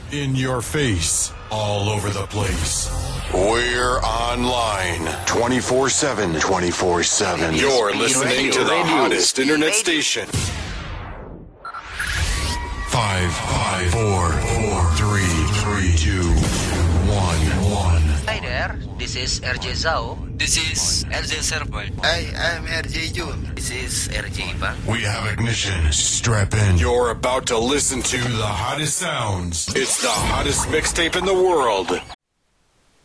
In your face. All over the place. We're online 24/7. 24/7. You're listening to the hottest internet station. 5, 4, 3, 2, 1. Hi there, this is RJ Zhao. This is RJ Serval. Hi, I'm RJ Jun. This is RJ Ivan. We have ignition. Strap in. You're about to listen to the hottest sounds. It's the hottest mixtape in the world.